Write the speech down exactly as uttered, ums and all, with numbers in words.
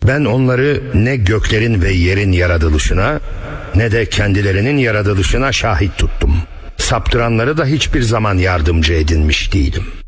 Ben onları ne göklerin ve yerin yaratılışına ne de kendilerinin yaratılışına şahit tuttum. Saptıranları da hiçbir zaman yardımcı edinmiş değilim.